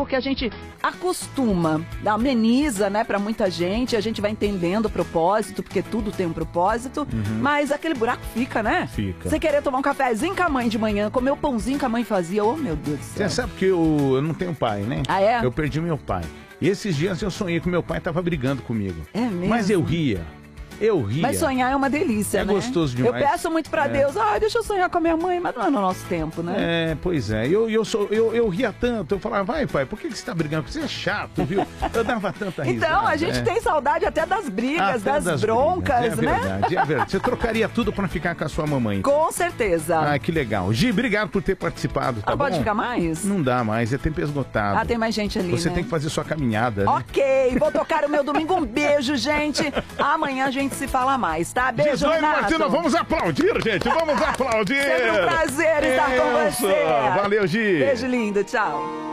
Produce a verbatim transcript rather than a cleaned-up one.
porque a gente acostuma, ameniza, né, pra muita gente, a gente vai entendendo o propósito, porque tudo tem um propósito, uhum. mas aquele buraco fica, né? Fica. Você querer tomar um cafezinho com a mãe de manhã, comer o pãozinho que a mãe fazia, oh meu Deus do céu. Você sabe que eu, eu não tenho pai, né? Ah, é? Eu perdi meu pai. E esses dias eu sonhei que meu pai tava brigando comigo. É mesmo? Mas eu ria. Eu ria. Mas sonhar é uma delícia, é né? É gostoso demais. Eu peço muito pra é. Deus, ah, deixa eu sonhar com a minha mãe, mas não é no nosso tempo, né? É, pois é. Eu, eu, sou, eu, eu ria tanto, eu falava, vai pai, por que que você tá brigando? Porque você é chato, viu? Eu dava tanta risada. Então, a gente é. tem saudade até das brigas, até das, das broncas, brigas. É né? verdade, é verdade. Você trocaria tudo pra ficar com a sua mamãe. Com certeza. Ah, que legal. Gi, obrigado por ter participado, tá ah, bom? Pode ficar mais? Não dá mais, é tempo esgotado. Ah, tem mais gente ali, Você né? tem que fazer sua caminhada, né? Ok, vou tocar o meu domingo. Um beijo, gente. Amanhã a gente se fala mais, tá? Beijo, Gisele Renato. Martina, vamos aplaudir, gente. Vamos aplaudir. Sempre um prazer estar com Isso. você. Valeu, Gi. Beijo lindo, tchau.